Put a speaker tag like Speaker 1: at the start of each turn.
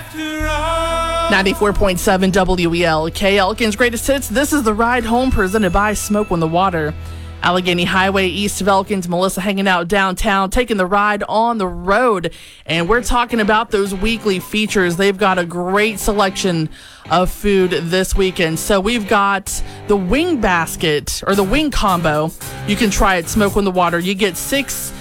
Speaker 1: 94.7 WELK, Elkin's Greatest Hits. This is The Ride Home, presented by Smoke on the Water. Allegheny Highway, east of Elkins. Melissa hanging out downtown, taking the ride on the road. And we're talking about those weekly features. They've got a great selection of food this weekend. So we've got the wing basket, or the wing combo. You can try it, Smoke on the Water. You get 6